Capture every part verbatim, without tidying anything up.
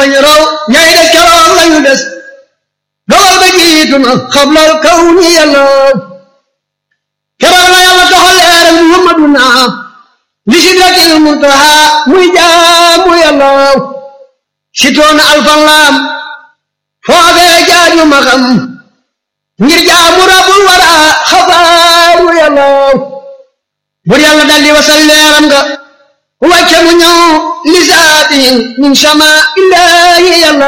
fa ñu raw ñay des keroog lañu des dogal ba jiitu na xablal kaw ni yàlla keroog la yàlla doxal leeral muhammaduna li sidratil muntaha muy jaamu yàlla sitoona alfan laam foofee jaaju ma xam ngir jaamu rabbul wara xabaaru yàlla bur yàlla daldi wasal leeram nga wàcce mu ñëw lisaatin min sama illaahi yàlla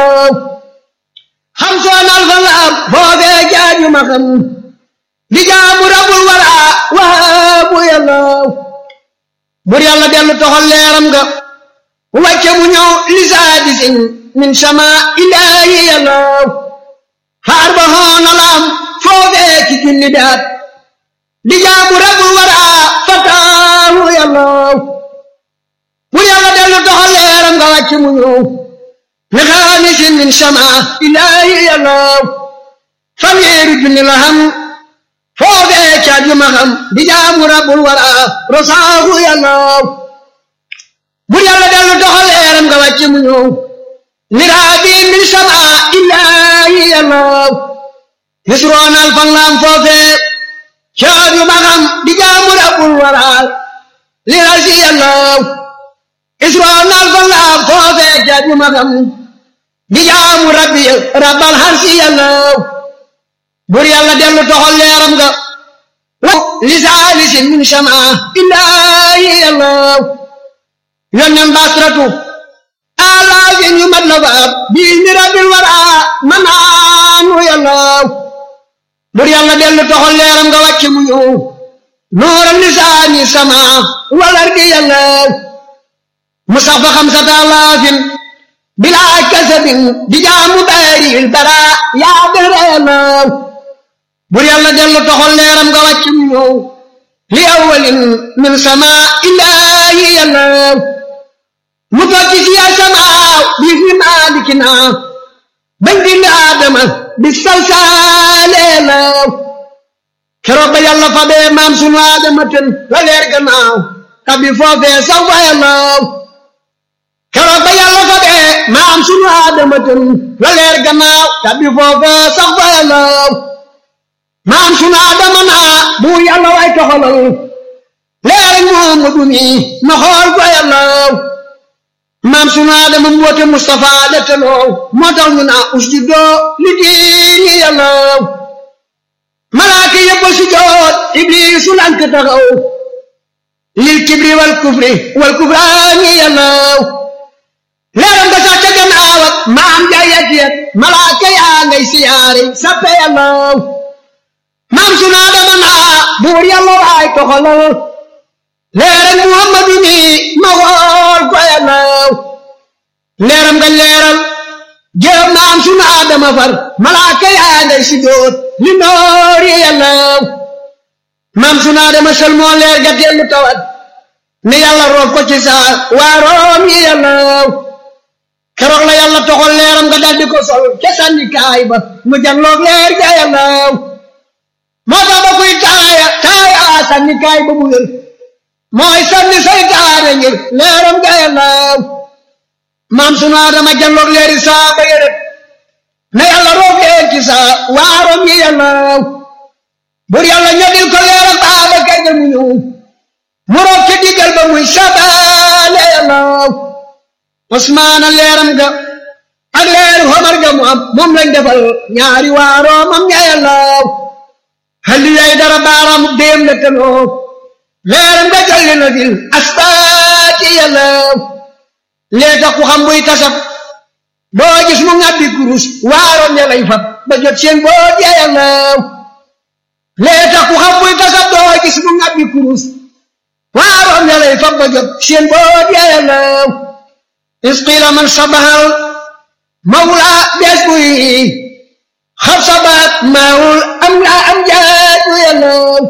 xam soon alfan laam foofee jaaju ma xam di jaamu rabbul wara waabu yàlla bur yàlla dellu toxal leeram nga wàcce mu ñëw lisaadisin min sama illaahi yàlla xaar ba xoona laam foofee ci junni daat di jaamu rabbul wara fataahu yàlla bur yàlla dellu toxal leeram nga wàcce mu ñëw li xaamisin min sama illaahi yàlla fanweeri junni la xam foofee ca juma xam di jaamu rabbul wara rosaahu yàlla bur yàlla dellu doxal leeram nga wàcce mu ñëw miraabi min sama illaahi yàlla yusroon alfan laam foofee ca juma xam di jaamu rabbul wara li rasi yàlla yusroon alfan laam foofee ca juma xam di jaamu rabbi rabbal harsi yàlla bur yàlla dellu toxal leeram nga lisaalisin min sama illaahi yàlla yonnen basratu alaafin yu mat la faab bii mi rabbil wara manaanu yàlla bur yàlla dellu toxal leeram nga wàcce mu ñëw nooral lisaani sama walardi yàlla mu sax fa xamsata alaafin bilaa kasabin di jaamu baaril bara yaa dara yàlla bur yàlla dellu toxal leeram nga wàcc mu ñëw li awwalin min sama illaahi yàlla mu tokki si ya samaaw bi fi maalikina bañ bind aadama bi salsaale yàlla keroog ba yàlla fa bee maam sunu aadama ten la leer gannaaw tabi foofee saw fa yàlla keroog ba yàlla fa bee maam sunu aadama ten la leer gannaaw tabi foofee saw fa yàlla maam sunu aadama naa bu yàlla way toxalal leer Muhammadu mi ma xool ko yàlla maam sunu aadama mboote Mustafa la teloo moo tax ñu naa usjudoo li diini yàlla malaaka yëpp sujjoot Ibliisu lank taxaw lil kibri wal kufri wal kufraani yàlla leeram nga sax ca gannaaw ak maam jaay ak yet malaaka yaa ngay siyaare sappe yàlla maam sunu aadama naa buur yàlla waay toxalal leeral Muhammadu mi ma xool ko yàlla leeram nga leeral jëm maam sunu aadama far malaaka yaa ngay sujjoot li noori yàlla maam sunu aadama sel moo leer ga dellu tawat ni yàlla roof ko ci saa waaroom yi yàlla keroog la yàlla toxal leeram nga daldi ko sol ca sànni kaay ba mu janloog leer ga yàlla moo tax ba kuy taaya taaya sànni kaay ba mu wér mooy sànni say taare ngir leeram ga yàlla maam sunu aadama janloog leeri saa ba yërët na yàlla roof leen ci saa waaroom yi yàlla bur yàlla ñodil ko leeram baaba kay ga mu ñëw mu roof ci diggal ba muy sabaale yàlla Usmaana leeram ga ak leeru Omar ga mu am moom lañ defal ñaari waaroomam ña yàlla halli yay dara baaraam déem la teloo leeram nga jolli na fil asbaati yàlla lee tax ku xam buy tasab doo gis mu ngàbbi kurus waaroom ya lay fab ba jot seen boot ya yàlla lee tax ku xam buy tasab doo gis mu ngàbbi kurus waaroom ya lay fab ba jot seen boot ya yàlla isqila man sabahal mawla bees buy xab sabaat maawul am la am jaatu yàlla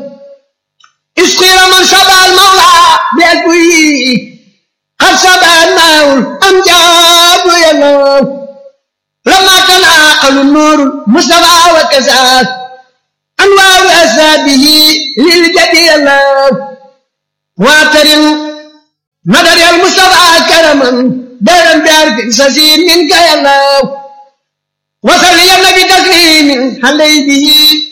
isqila man sabahal mawla bees buy xab sabaat maawul am jaatu yàlla lama tanaqalu nuurul mustafa wa kasaat anwaaru asaabihi lil jadi yàlla waatarin nadari al mustafa karaman دارا بعرف سسيم منك يا الله وصل يا النبي تسليم علي به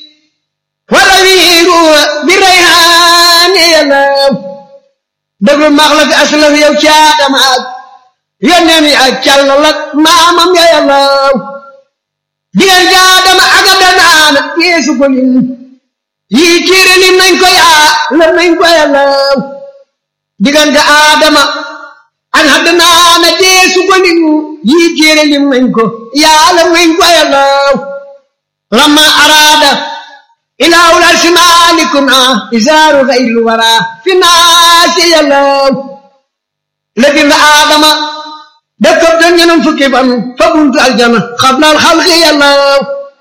والأمير بالريحان يا الله دبل مغلق أسلف يا وشاد معك ينمي أجل لك ما مم يا الله ديال جادم أقدنا يسوع كلين يكيرني منكو يا لمنكو يا الله ديال جادم أن هدنا نجيسوع كلين يكيرني منكو يا لمنكو يا الله لما أراد إلى أولى شمالكنا إزار غير الورى في الناس يا الله لكن آدم دكتور دنيا فكي فن فبنت الجنة قبل الخلق يا الله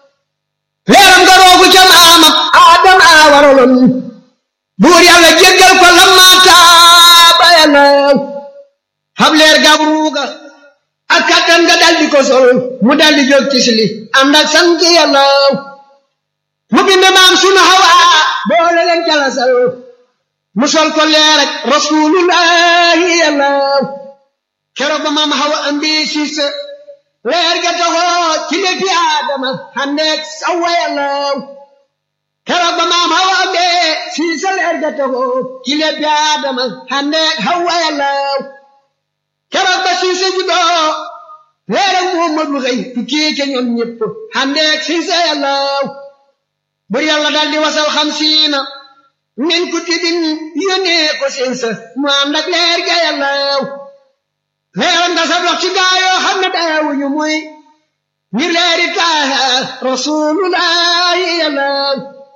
ليرم قروك جمعام آدم آورلن بوري على جدل فلما تاب يا الله حبلير قبروك أكتن قدل بكسر مدل جوك تسلي أمدك سنك يا الله مبين مام سنة هوا بولن جلسل مسل كل رسول الله يا الله كرب مام هوا أمبي سيس ليرجته كل في آدم هنك سوى يا الله كرب مام هوا أمبي سيس ليرجته كل في آدم هنك هوا يا الله كرب سيس جدو ليرم محمد بغي تكي كنيم نيب هنك سيس يا الله bur yàlla daldi wasal xamsiina min kutubin yónnee ko seensa mu ànd ak leer ga yàllaaw leeram nga sab dox ci gaayoo xam ne daawuñu muy ngir leeri taaha rasulullahi yàllaaw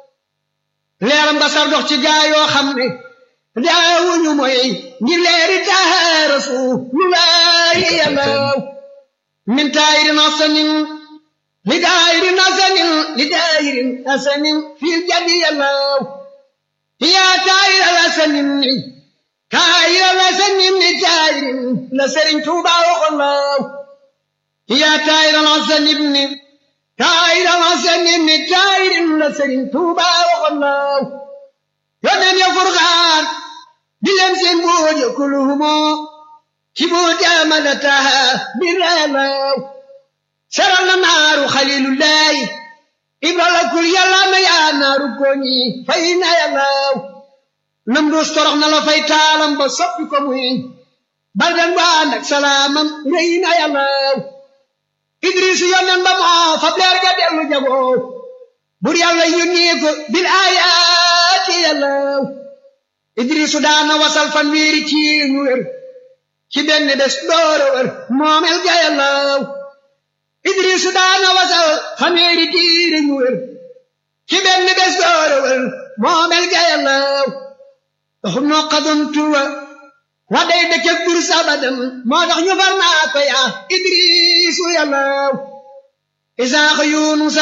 leeram nga sab dox ci gaayoo xam ne daawuñu muy ngir leeri taaha rasulullahi yàllaaw min taayirin asanin لدائر حسن لدائر حسن في الجد الله يا تائر الحسن تائر الحسن لتائر لسر توبا الله يا تائر الحسن ابن تائر الحسن لتائر لسر توبا الله ومن يفرغان بلمس موج كلهم كبوت أملتها بالله سرنا النار خليل الله إبرا كل يلا يا نار كوني فينا يا الله نمدوس ترغنا لفيتالم بصفكم بلدن وانك سلاما رينا يا الله إدريس يونن بما فبلار جدل جبو بري الله ينيك بالآيات يا الله إدريس دانا وصل فنويري كي نور كي بن دس دور مومل يا الله إدريس دانا وصل خميري دير نور كي بن دس دور مومل يا الله هم قدمتوا ودي دك برس ابدا ما دخ نفرنا يا إدريس يا الله إسحاق يونس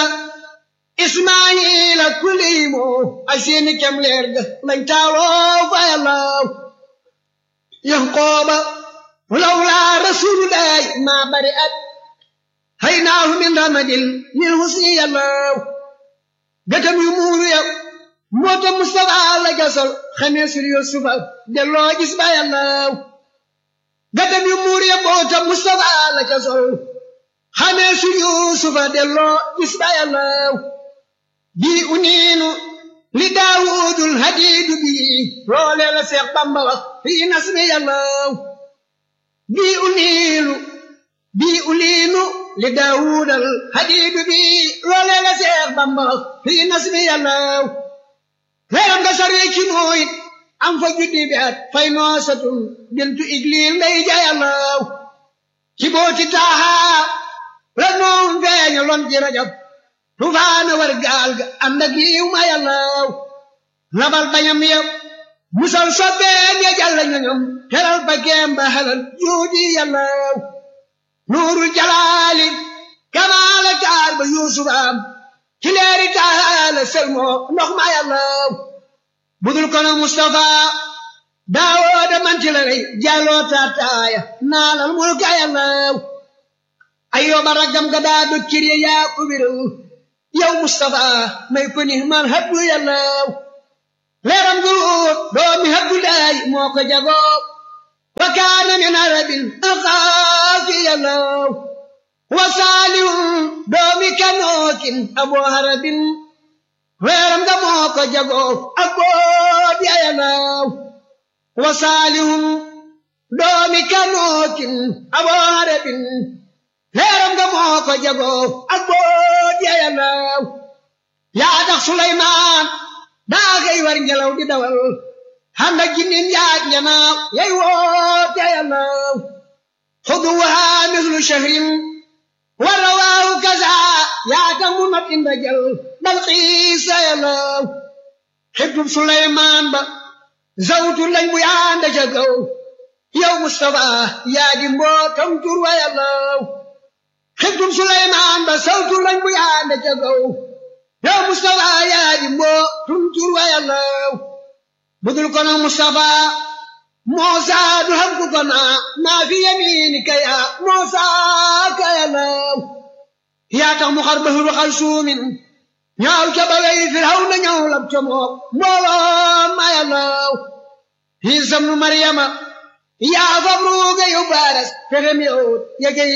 إسماعيل كليمو أسين كم ليرغ لن تاو يا الله يعقوب ولولا رسول الله ما برئت هيناه من رمد للحسن يا الله قدم يمور يا موت مصطفى لجسل خميس يوسف دلو جسبا يا الله قدم يمور يا موت مصطفى لجسل خميس يوسف دلو جسبا يا الله بي أنين لداود الهديد بي رولي لسيق بمبا في نسم يا الله بي أنين بي أنين لداود الهديد بي رولي لسيق بمبا في نسم يا الله لأن بشريك نوين أم فجدي بيات فينوسة بنت إجليل ليجا يا الله كيبوتي تاها لنون بين يلون جرجب توفان ورقال أمدك يوم يا الله نبال بيام يب مسل صبين يجال نيوم كرال بكيم بحلال يودي يا الله نور الجلال كمال كارب يوسف أم كلاري تعالى سلمو نخما يا الله بدل كنا مصطفى داود من تلري جالو تاتايا نال الملك يا الله أيوب رجم قداد كيري يا كبير يا مصطفى ما يكون من هبو يا الله لرم دومي هبو لاي موك جابو وكان من عرب أخا fi yàllaw wa saalihun doomi kanookin abu harabin weeram nga moo ko jagoo ak boot ya yàllaw wa saalihun doomi kanookin abu harabin weeram nga moo ko jagoo ak boot ya yàllaw yaa tax Suleymaan daa xëy war ngelaw di dawal handa jinnin yaaj njanaaw yey woot ya yàllaw xuduwaha mislu shahrin wa rawaahu kaza yaa tax mu not inda jal bal xiisa yàllaw xibtub Suleymaan ba zawtu lañ bu yaanda ca gaw yow Mustafa yaa di mbootam tur wa yàllaw xibtub Suleymaan ba zawtu lañ bu yaanda ca gaw yow Mustafa yaa di mbootam tur wa yàllaw budul kono Mustafa Muusa du xam ku kona maa fi yamiinika yaa Muusa ka yàllaw yaa tax mu xar bahru xal suumin ñaaw ca balay Firawna ñëw lab ca mook mbooloo ma yàllaw Iisa ibnu Maryama yaa fab ruuga yu baaras fexem yow yegey